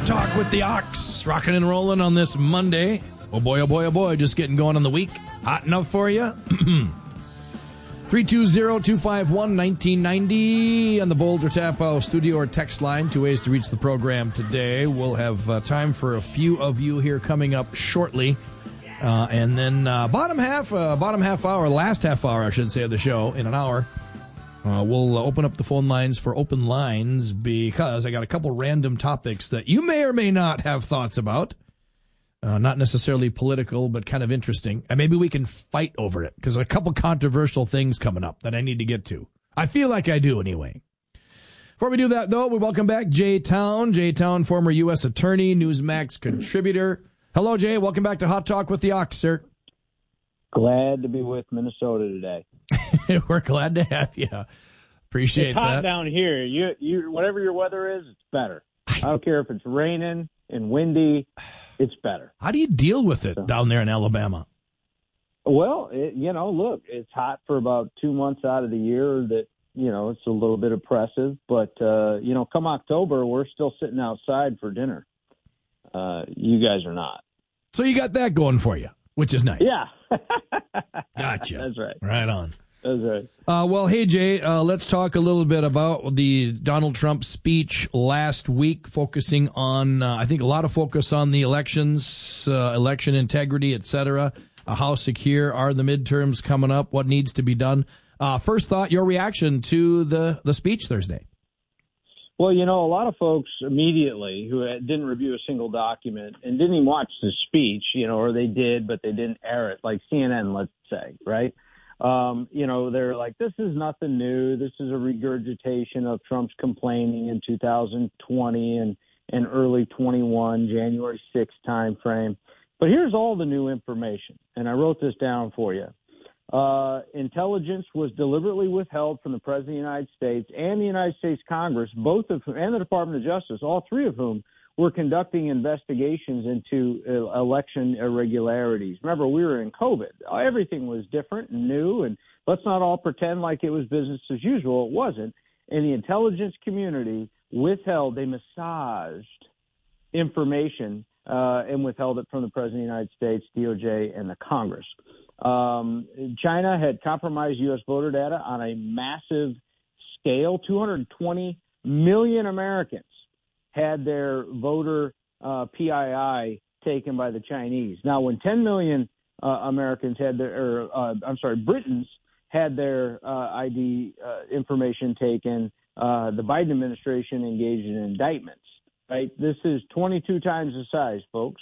Talk with the Ox, rocking and rolling on this Monday. Oh boy, oh boy, oh boy, just getting going on the week. Hot enough for you? 320-251-1990 on the Boulder Tap House studio or text line. 2 ways to reach the program today. We'll have time for a few of you here coming up shortly. And then last half hour, I should say, of the show in an hour. We'll open up the phone lines for open lines because I got a couple random topics that you may or may not have thoughts about. Not necessarily political, but kind of interesting. And maybe we can fight over it because a couple controversial things coming up that I need to get to. I feel like I do anyway. Before we do that, though, we welcome back Jay Town. Jay Town, former U.S. attorney, Newsmax contributor. Hello, Jay. Welcome back to Hot Talk with the Ox, sir. Glad to be with Minnesota today. We're glad to have you. Appreciate that. It's hot down here. You, whatever your weather is, it's better. I don't care if it's raining and windy. It's better. How do you deal with it down there in Alabama? Well, look, it's hot for about 2 months out of the year that, it's a little bit oppressive. But, come October, we're still sitting outside for dinner. You guys are not. So you got that going for you, which is nice. Yeah. Gotcha. That's right. Right on. That's right. Well, hey, Jay, let's talk a little bit about the Donald Trump speech last week, focusing on, I think, a lot of focus on the elections, election integrity, et cetera. How secure are the midterms coming up? What needs to be done? First thought, your reaction to the speech Thursday. Well, a lot of folks immediately who didn't review a single document and didn't even watch the speech, or they did, but they didn't air it, like CNN, let's say, right? They're like, this is nothing new. This is a regurgitation of Trump's complaining in 2020 and early 21, January 6th timeframe. But here's all the new information, and I wrote this down for you. Intelligence was deliberately withheld from the President of the United States and the United States Congress, both of whom, and the Department of Justice, all three of whom were conducting investigations into election irregularities. Remember, we were in COVID. Everything was different and new, and let's not all pretend like it was business as usual. It wasn't. And the intelligence community withheld, they massaged information and withheld it from the President of the United States, DOJ, and the Congress. China had compromised U.S. voter data on a massive scale. 220 million Americans had their voter PII taken by the Chinese. Now, when 10 million Americans had Britons had their ID information taken, the Biden administration engaged in indictments. Right? This is 22 times the size, folks.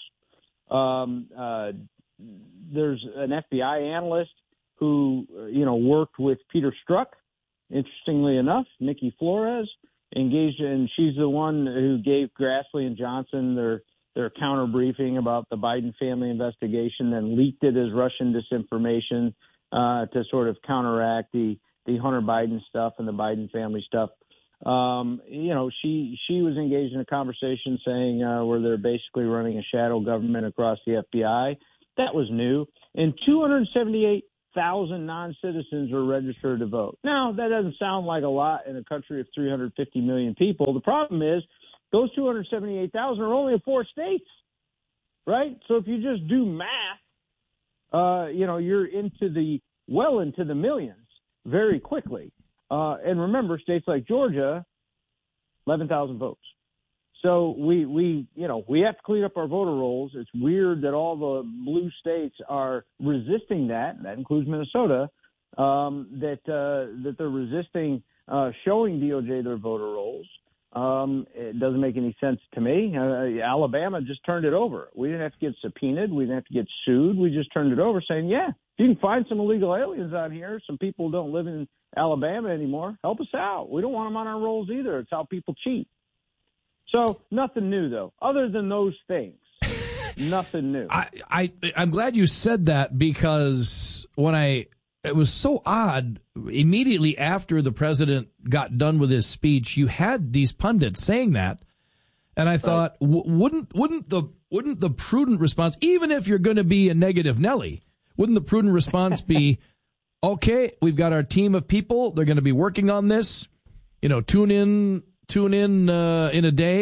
There's an FBI analyst who, worked with Peter Strzok, interestingly enough, Nikki Flores, engaged in, she's the one who gave Grassley and Johnson their counter briefing about the Biden family investigation, then leaked it as Russian disinformation to sort of counteract the Hunter Biden stuff and the Biden family stuff. She was engaged in a conversation saying where they're basically running a shadow government across the FBI. That was new. And 278,000 non-citizens were registered to vote. Now, that doesn't sound like a lot in a country of 350 million people. The problem is those 278,000 are only in 4 states, right? So if you just do math, you're into the millions very quickly. And remember, states like Georgia, 11,000 votes. So we have to clean up our voter rolls. It's weird that all the blue states are resisting that. That includes Minnesota. That they're resisting showing DOJ their voter rolls. It doesn't make any sense to me. Alabama just turned it over. We didn't have to get subpoenaed. We didn't have to get sued. We just turned it over, saying, yeah, if you can find some illegal aliens out here, some people who don't live in Alabama anymore, help us out. We don't want them on our rolls either. It's how people cheat. So nothing new, though, other than those things. Nothing new. I'm glad you said that, because it was so odd. Immediately after the president got done with his speech, you had these pundits saying that, and I thought, wouldn't the prudent response, even if you're going to be a negative Nelly, wouldn't the prudent response be, okay, we've got our team of people, they're going to be working on this, tune in in a day,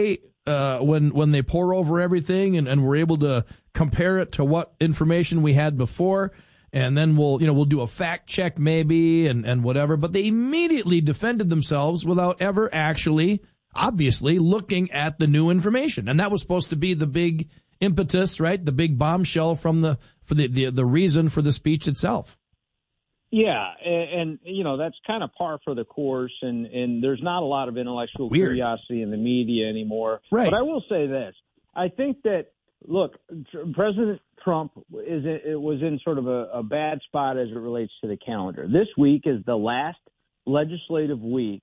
when they pour over everything and we're able to compare it to what information we had before, and then we'll do a fact check maybe and whatever. But they immediately defended themselves without ever actually, obviously, looking at the new information. And that was supposed to be the big impetus, right? The big bombshell for the reason for the speech itself. Yeah, and that's kind of par for the course, and there's not a lot of intellectual curiosity in the media anymore. Right. But I will say this: I think that, look, President Trump was in sort of a bad spot as it relates to the calendar. This week is the last legislative week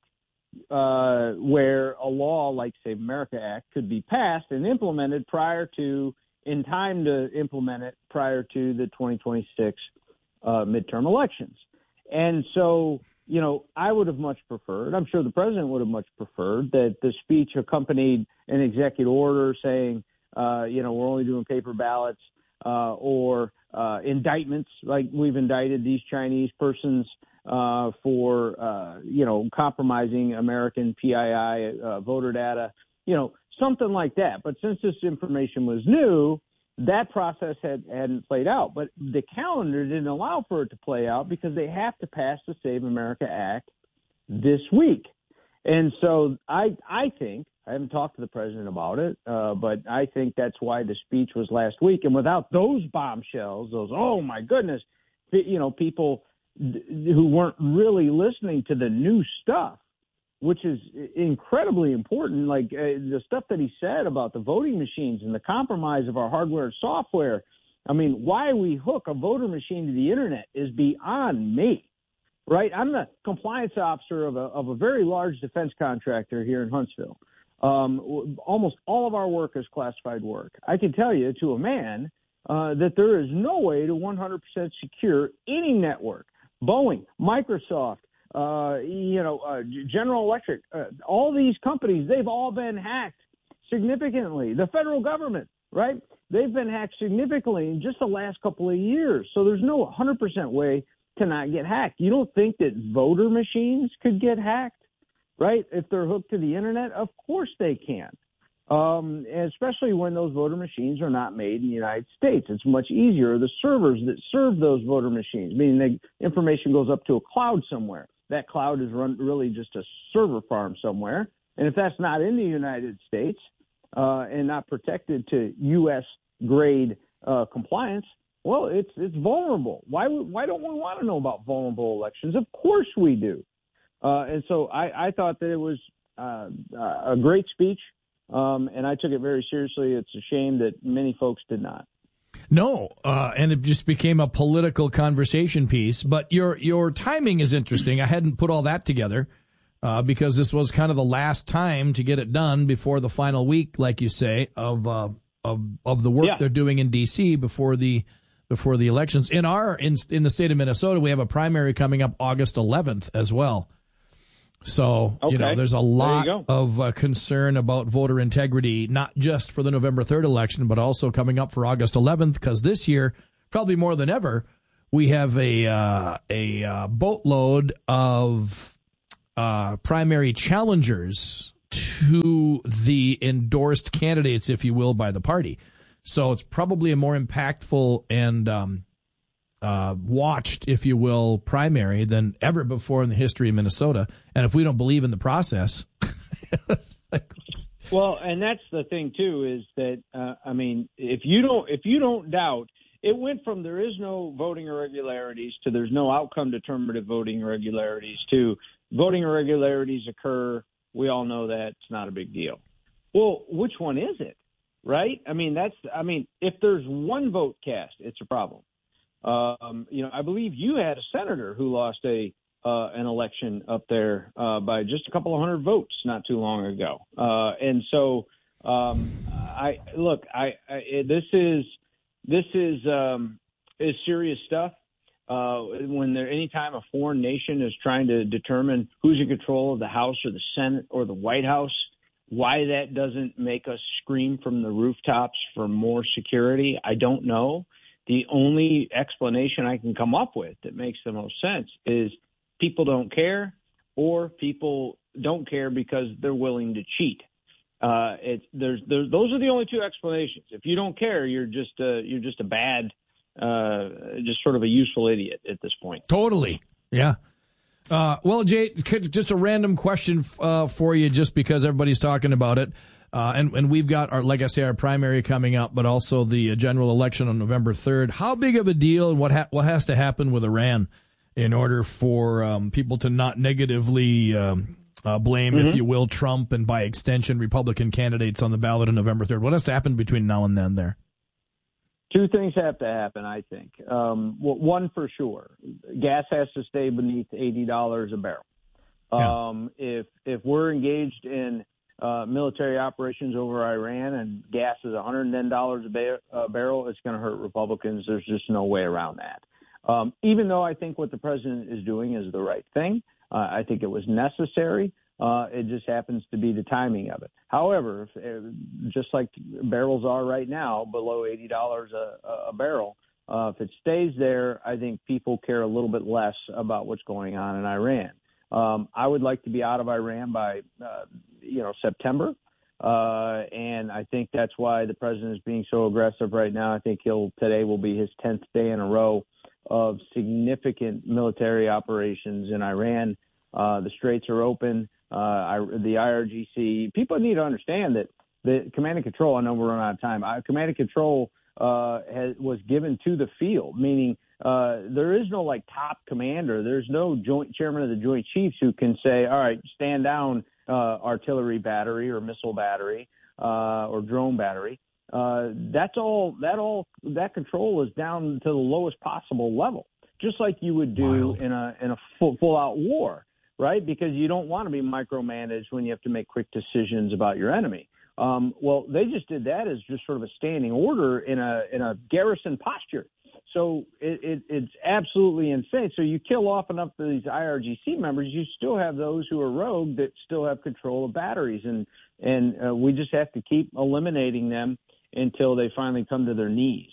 where a law like Save America Act could be passed and implemented in time to implement it prior to the 2026 midterm elections. And so, I would have much preferred, I'm sure the president would have much preferred, that the speech accompanied an executive order saying, we're only doing paper ballots, or indictments, like we've indicted these Chinese persons for, compromising American PII voter data, something like that. But since this information was new, that process hadn't played out. But the calendar didn't allow for it to play out because they have to pass the Save America Act this week. And so I think, I haven't talked to the president about it, but I think that's why the speech was last week. And without those bombshells, oh my goodness, people who weren't really listening to the new stuff, which is incredibly important, like the stuff that he said about the voting machines and the compromise of our hardware and software. I mean, why we hook a voter machine to the internet is beyond me, right? I'm the compliance officer of a very large defense contractor here in Huntsville. Almost all of our work is classified work. I can tell you to a man that there is no way to 100% secure any network. Boeing, Microsoft, General Electric, all these companies, they've all been hacked significantly. The federal government, right? They've been hacked significantly in just the last couple of years. So there's no 100% way to not get hacked. You don't think that voter machines could get hacked, right? If they're hooked to the internet, of course they can. Especially when those voter machines are not made in the United States. It's much easier. The servers that serve those voter machines, meaning the information goes up to a cloud somewhere. That cloud is really just a server farm somewhere. And if that's not in the United States and not protected to U.S. grade compliance, well, it's vulnerable. Why don't we want to know about vulnerable elections? Of course we do. And so I thought that it was a great speech. And I took it very seriously. It's a shame that many folks did not. No, and it just became a political conversation piece. But your timing is interesting. I hadn't put all that together because this was kind of the last time to get it done before the final week, like you say, of the work they're doing in D.C. before the elections. In the state of Minnesota, we have a primary coming up August 11th as well. So, there's a lot of concern about voter integrity, not just for the November 3rd election, but also coming up for August 11th, because this year, probably more than ever, we have a boatload of primary challengers to the endorsed candidates, if you will, by the party. So it's probably a more impactful and watched, if you will, primary than ever before in the history of Minnesota. And if we don't believe in the process. Well, and that's the thing, too, is that, if you don't doubt, it went from there is no voting irregularities to there's no outcome determinative voting irregularities to voting irregularities occur. We all know that it's not a big deal. Well, which one is it? Right? If there's one vote cast, it's a problem. I believe you had a senator who lost an election up there by just a couple of hundred votes not too long ago. And so, this is serious stuff. Anytime a foreign nation is trying to determine who's in control of the House or the Senate or the White House, why that doesn't make us scream from the rooftops for more security, I don't know. The only explanation I can come up with that makes the most sense is people don't care, or people don't care because they're willing to cheat. Those are the only two explanations. If you don't care, you're just a bad, just sort of a useful idiot at this point. Totally. Yeah. Well, Jay, just a random question for you, just because everybody's talking about it. And we've got our primary coming up, but also the general election on November 3rd. How big of a deal, and what has to happen with Iran in order for people to not negatively blame, if you will, Trump and by extension Republican candidates on the ballot on November 3rd? What has to happen between now and then there? Two things have to happen, I think. One for sure, gas has to stay beneath $80 a barrel. If we're engaged in military operations over Iran and gas is $110 a barrel, it's going to hurt Republicans. There's just no way around that. Even though I think what the president is doing is the right thing, I think it was necessary. It just happens to be the timing of it. However, just like barrels are right now, below $80 a barrel, if it stays there, I think people care a little bit less about what's going on in Iran. I would like to be out of Iran by, September. And I think that's why the president is being so aggressive right now. I think today will be his 10th day in a row of significant military operations in Iran. The straits are open. The IRGC, people need to understand that the command and control, I know we're running out of time, command and control was given to the field, meaning there is no top commander. There's no joint chairman of the Joint Chiefs who can say, all right, stand down artillery battery or missile battery or drone battery. That control is down to the lowest possible level, just like you would do in a full out war, right? Because you don't want to be micromanaged when you have to make quick decisions about your enemy. Well, they just did that as just sort of a standing order in a garrison posture. So it's absolutely insane. So you kill off enough of these IRGC members, you still have those who are rogue that still have control of batteries, and we just have to keep eliminating them until they finally come to their knees.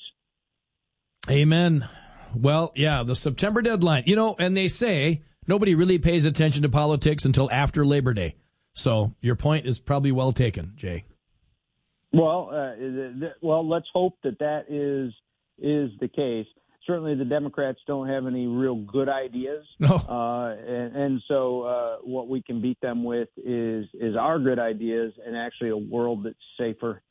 Amen. Well, yeah, the September deadline, and they say nobody really pays attention to politics until after Labor Day. So your point is probably well taken, Jay. Well, let's hope that is the case. Certainly the Democrats don't have any real good ideas. No. And so what we can beat them with is our good ideas and actually a world that's safer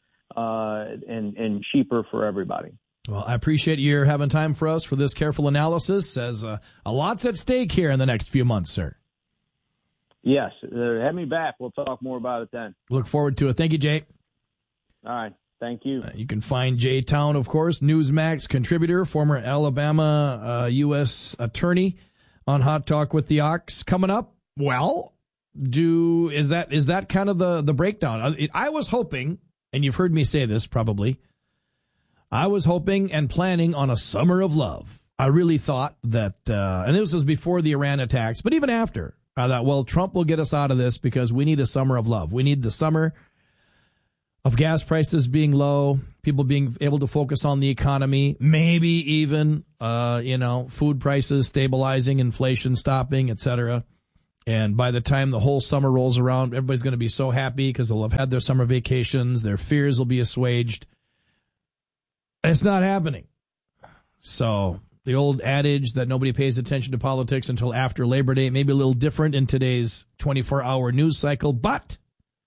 and cheaper for everybody. Well, I appreciate you having time for us for this careful analysis, as a lot's at stake here in the next few months, sir. Yes. Have me back. We'll talk more about it then. Look forward to it. Thank you, Jay. All right. Thank you. You can find Jay Town, of course, Newsmax contributor, former Alabama U.S. attorney, on Hot Talk with the Ox. Coming up, well, is that kind of the breakdown? I was hoping, and you've heard me say this probably, I was hoping and planning on a summer of love. I really thought that, and this was before the Iran attacks, but even after, I thought, well, Trump will get us out of this because we need a summer of love. We need the summer of gas prices being low, people being able to focus on the economy, maybe even, food prices stabilizing, inflation stopping, etc. And by the time the whole summer rolls around, everybody's going to be so happy because they'll have had their summer vacations, their fears will be assuaged. It's not happening. So the old adage that nobody pays attention to politics until after Labor Day may be a little different in today's 24-hour news cycle, but,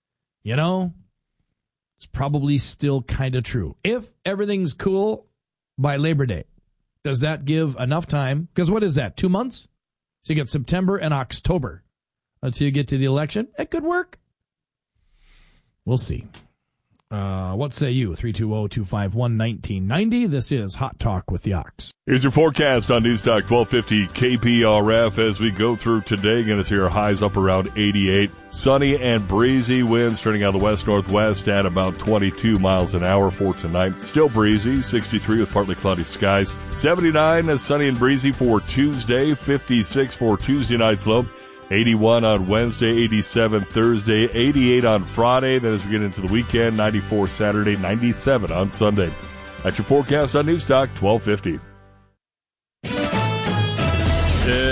it's probably still kind of true. If everything's cool by Labor Day, does that give enough time? Because what is that, 2 months? So you get September and October until you get to the election. It could work. We'll see. What say you? 320-251-1990. This is Hot Talk with the Ox. Here's your forecast on News Talk 1250 KPRF as we go through today. Going to see our highs up around 88. Sunny and breezy winds turning out of the west-northwest at about 22 miles an hour for tonight. Still breezy, 63 with partly cloudy skies. 79 is sunny and breezy for Tuesday. 56 for Tuesday night's low. 81 on Wednesday, 87 Thursday, 88 on Friday. Then as we get into the weekend, 94 Saturday, 97 on Sunday. That's your forecast on News Talk 1250.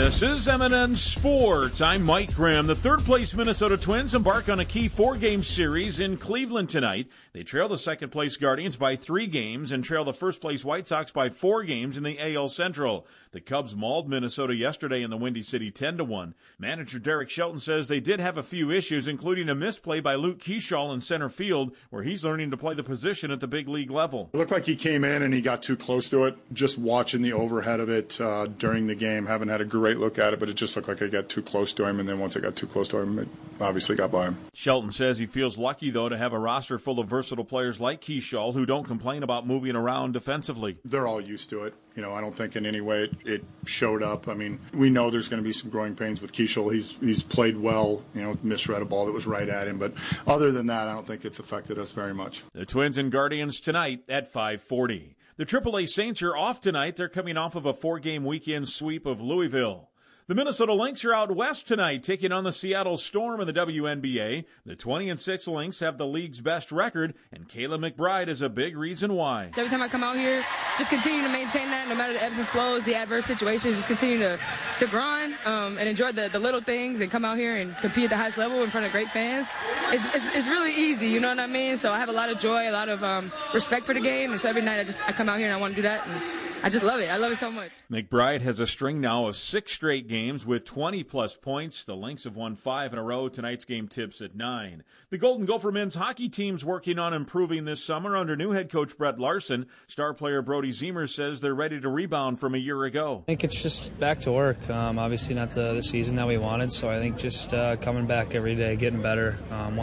This is M&N Sports. I'm Mike Graham. The third-place Minnesota Twins embark on a key 4-game series in Cleveland tonight. They trail the second-place Guardians by 3 games and trail the first-place White Sox by 4 games in the AL Central. The Cubs mauled Minnesota yesterday in the Windy City 10-1. Manager Derek Shelton says they did have a few issues, including a misplay by Luke Keeschall in center field, where he's learning to play the position at the big league level. It looked like he came in and he got too close to it. Just watching the overhead of it during the game, haven't had a great look at it, but it just looked like I got too close to him, and then once I got too close to him, it obviously got by him. Shelton says he feels lucky, though, to have a roster full of versatile players like Keeschall who don't complain about moving around defensively. They're all used to it. You know, I don't think in any way it showed up. I mean, we know there's going to be some growing pains with Keeschall. He's played well, misread a ball that was right at him. But other than that, I don't think it's affected us very much. The Twins and Guardians tonight at 5:40. The AAA Saints are off tonight. They're coming off of a 4-game weekend sweep of Louisville. The Minnesota Lynx are out west tonight, taking on the Seattle Storm in the WNBA. The 20-6 Lynx have the league's best record, and Kayla McBride is a big reason why. Every time I come out here, just continue to maintain that, no matter the ebbs and flows, the adverse situations, just continue to grind and enjoy the little things and come out here and compete at the highest level in front of great fans. It's really easy, you know what I mean? So I have a lot of joy, a lot of respect for the game, and so every night I come out here and I want to do that, and I just love it. I love it so much. McBride has a string now of 6 straight games with 20-plus points. The Lynx have won 5 in a row. Tonight's game tips at 9. The Golden Gopher men's hockey team's working on improving this summer under new head coach Brett Larson. Star player Brody Zemer says they're ready to rebound from a year ago. I think it's just back to work. Obviously not the season that we wanted, so I think just coming back every day, getting better,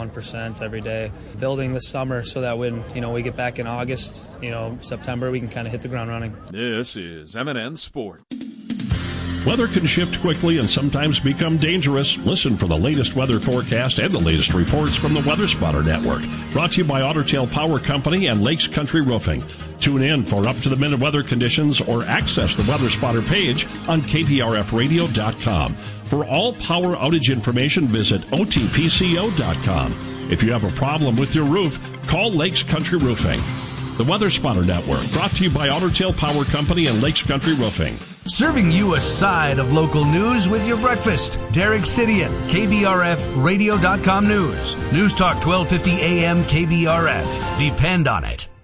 1% every day, building this summer so that when we get back in August, September, we can kind of hit the ground running. This is M&N Sport. Weather can shift quickly and sometimes become dangerous. Listen for the latest weather forecast and the latest reports from the Weather Spotter Network. Brought to you by Otter Tail Power Company and Lakes Country Roofing. Tune in for up-to-the-minute weather conditions or access the Weather Spotter page on kprfradio.com. For all power outage information, visit otpco.com. If you have a problem with your roof, call Lakes Country Roofing. The Weather Spotter Network, brought to you by Otter Tail Power Company and Lakes Country Roofing. Serving you a side of local news with your breakfast. Derek Sidian, KBRFradio.com News. News Talk 1250 AM KBRF. Depend on it.